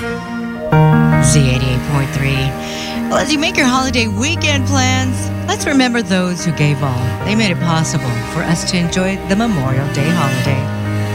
Z88.3. Well, as you make your holiday weekend plans, let's remember those who gave all. They made it possible for us to enjoy the Memorial Day holiday.